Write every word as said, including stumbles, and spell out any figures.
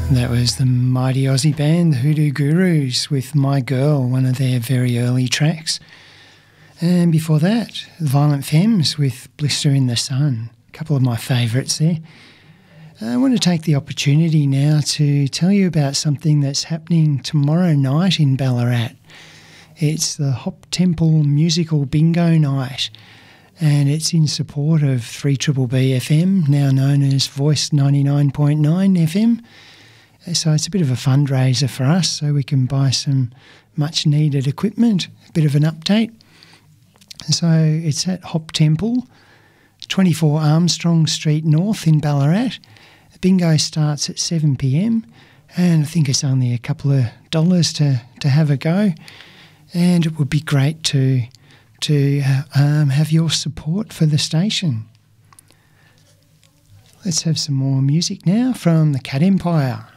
That was the mighty Aussie band, the Hoodoo Gurus, with My Girl, one of their very early tracks. And before that, the Violent Femmes with Blister in the Sun, a couple of my favourites there. I want to take the opportunity now to tell you about something that's happening tomorrow night in Ballarat. It's the Hop Temple Musical Bingo Night, and it's in support of three B B B F M, now known as Voice ninety-nine point nine F M. So it's a bit of a fundraiser for us, so we can buy some much needed equipment, a bit of an update. So it's at Hop Temple, twenty-four Armstrong Street North in Ballarat. The bingo starts at seven p m, and I think it's only a couple of dollars to, to have a go. And it would be great to, to uh, um, have your support for the station. Let's have some more music now from the Cat Empire.